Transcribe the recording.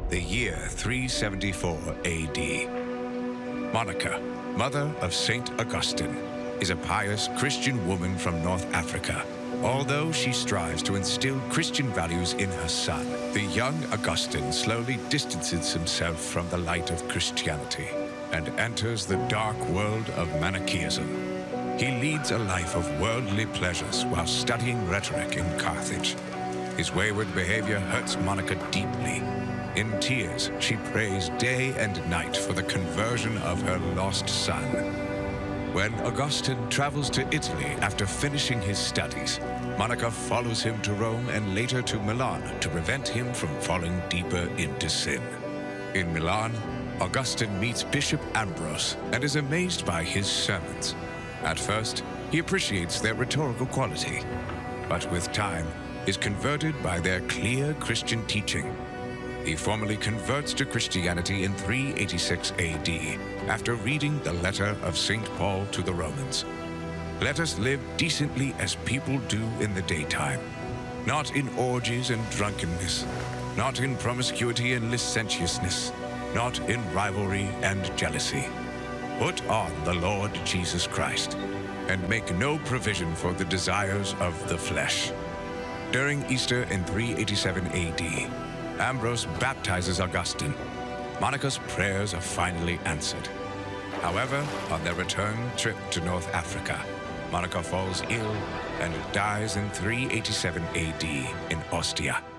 The year 374 AD. Monica, mother of Saint Augustine, is a pious Christian woman from North Africa. Although she strives to instill Christian values in her son, the young Augustine slowly distances himself from the light of Christianity and enters the dark world of Manichaeism. He leads a life of worldly pleasures while studying rhetoric in Carthage. His wayward behavior hurts Monica deeply. In tears, she prays day and night for the conversion of her lost son. When Augustine travels to Italy after finishing his studies, Monica follows him to Rome and later to Milan to prevent him from falling deeper into sin. In Milan, Augustine meets Bishop Ambrose and is amazed by his sermons. At first, he appreciates their rhetorical quality, but with time, is converted by their clear Christian teaching. He formally converts to Christianity in 386 AD after reading the letter of St. Paul to the Romans. Let us live decently as people do in the daytime, not in orgies and drunkenness, not in promiscuity and licentiousness, not in rivalry and jealousy. Put on the Lord Jesus Christ, and make no provision for the desires of the flesh. During Easter in 387 AD, Ambrose baptizes Augustine. Monica's prayers are finally answered. However, on their return trip to North Africa, Monica falls ill and dies in 387 AD in Ostia.